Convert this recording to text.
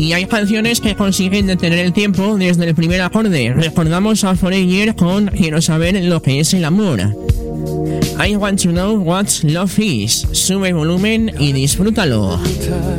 y hay canciones que consiguen detener el tiempo desde el primer acorde. Recordamos a Foreigner con Quiero saber lo que es el amor. I want to know what love is. Sube el volumen y disfrútalo.